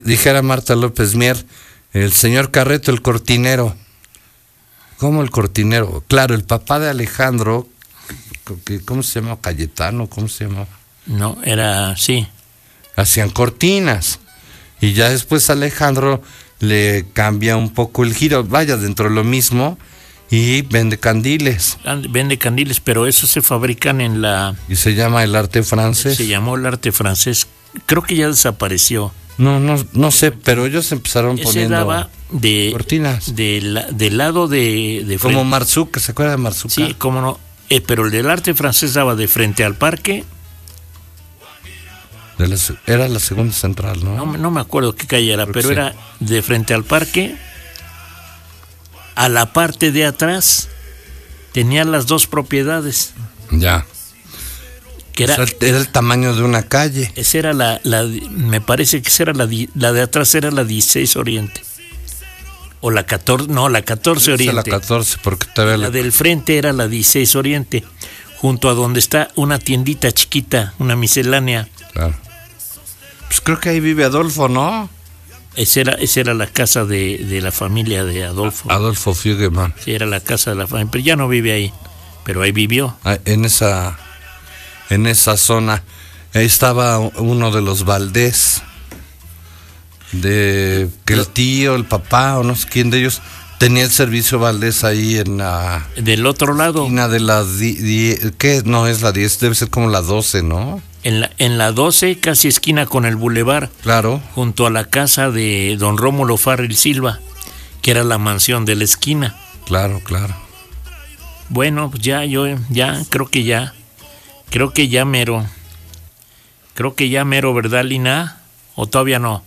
dijera Marta López Mier, el señor Carreto, el cortinero. ¿Cómo el cortinero? Claro, el papá de Alejandro, ¿cómo se llama? Cayetano, ¿cómo se llamaba? No, era, sí. Hacían cortinas. Y ya después Alejandro le cambia un poco el giro, vaya, dentro de lo mismo, y vende candiles. Vende candiles, pero esos se fabrican en la... Y se llama el arte francés. Se llamó el arte francés. Creo que ya desapareció. No sé, pero ellos empezaron poniendo daba de cortinas. Del lado de frente. Como Marzuca, ¿se acuerda de Marzuca? Sí, cómo no. Pero el del arte francés daba de frente al parque. Era la segunda central, ¿no? No me acuerdo qué calle era, pero sí. Era de frente al parque. A la parte de atrás tenía las dos propiedades. Ya. Que era el tamaño de una calle. Esa era me parece que esa era la de atrás era la 16 Oriente. O la 14, no, la 14 Oriente. La 14, porque todavía la del frente era la 16 Oriente, junto a donde está una tiendita chiquita, una miscelánea. Claro. Pues creo que ahí vive Adolfo, ¿no? Esa era la casa de la familia de Adolfo. Adolfo Fuggeman. Sí, era la casa de la familia, pero ya no vive ahí, pero ahí vivió. En esa zona. Ahí estaba uno de los Valdés, que el tío, el papá, o no sé quién de ellos, tenía el servicio Valdés ahí en la... Del otro lado. De la ¿qué? No, es la 10, debe ser como la 12, ¿no? En la 12, casi esquina con el Boulevard. Claro. Junto a la casa de don Rómulo Farril Silva, que era la mansión de la esquina. Claro. Bueno, pues creo que ya mero. Creo que ya mero, ¿verdad, Lina? ¿O todavía no?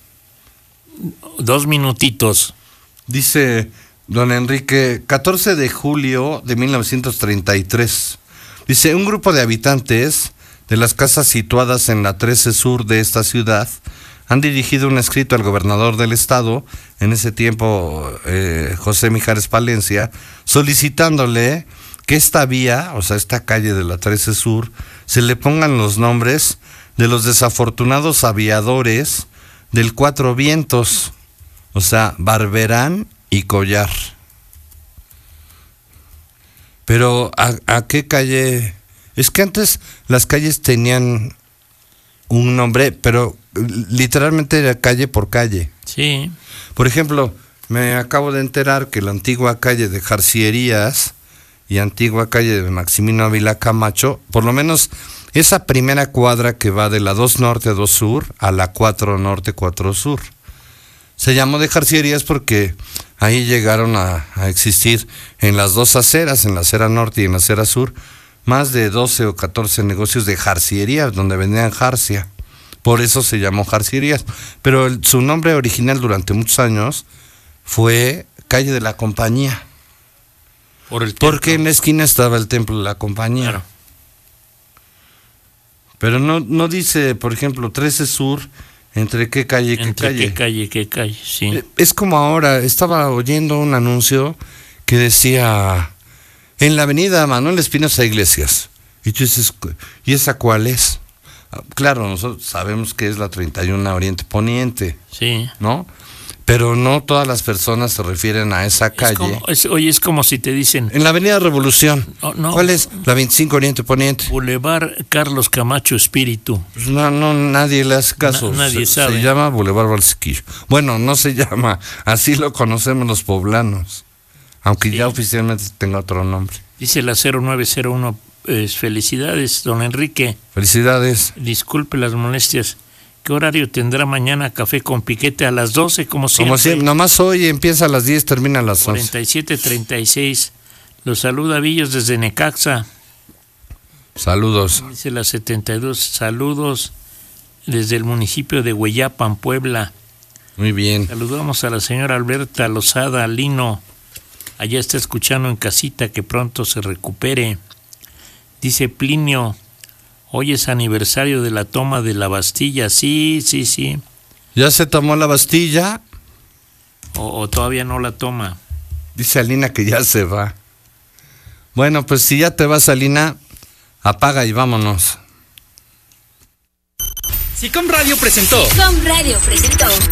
2 minutitos. Dice don Enrique, 14 de julio de 1933. Dice, un grupo de habitantes de las casas situadas en la 13 Sur de esta ciudad han dirigido un escrito al gobernador del estado, en ese tiempo José Mijares Palencia, solicitándole que esta vía, o sea, esta calle de la 13 Sur, se le pongan los nombres de los desafortunados aviadores del Cuatro Vientos, o sea, Barberán y Collar. Pero, ¿a qué calle? Es que antes las calles tenían un nombre, pero literalmente era calle por calle. Sí. Por ejemplo, me acabo de enterar que la antigua calle de Jarcierías y antigua calle de Maximino Ávila Camacho, por lo menos esa primera cuadra que va de la 2 Norte a 2 Sur a la 4 Norte, 4 Sur, se llamó de Jarcierías porque ahí llegaron a existir en las dos aceras, en la acera norte y en la acera sur, más de 12 o 14 negocios de jarcierías, donde vendían jarcia. Por eso se llamó Jarcierías. Pero su nombre original durante muchos años fue Calle de la Compañía. Porque en la esquina estaba el templo de la Compañía. Claro. Pero no dice, por ejemplo, 13 Sur, ¿entre qué calle y qué calle? ¿Qué calle? Sí. Es como ahora, estaba oyendo un anuncio que decía... En la avenida Manuel Espinosa Iglesias. Y tú dices, ¿y esa cuál es? Claro, nosotros sabemos que es la 31 Oriente Poniente. Sí. ¿No? Pero no todas las personas se refieren a esa calle. Es como si te dicen... En la avenida Revolución. No. ¿Cuál es? La 25 Oriente Poniente. Boulevard Carlos Camacho Espíritu. Pues no, nadie le hace caso. Nadie sabe. Se llama Boulevard Valsequillo. Bueno, no se llama. Así lo conocemos los poblanos. Aunque sí, ya oficialmente tenga otro nombre. Dice la 0901, felicidades, don Enrique. Felicidades. Disculpe las molestias. ¿Qué horario tendrá mañana Café con Piquete? A las 12, como siempre. Como siempre, nomás hoy empieza a las 10, termina a las 11. 47:36. Los saluda Villos desde Necaxa. Saludos. Dice la 72, saludos desde el municipio de Hueyapan, Puebla. Muy bien. Saludamos a la señora Alberta Lozada Lino. Allá está escuchando en casita, que pronto se recupere. Dice Plinio, hoy es aniversario de la toma de la Bastilla. Sí. ¿Ya se tomó la Bastilla? ¿O todavía no la toma? Dice Alina que ya se va. Bueno, pues si ya te vas, Alina, apaga y vámonos. Sicom Radio presentó.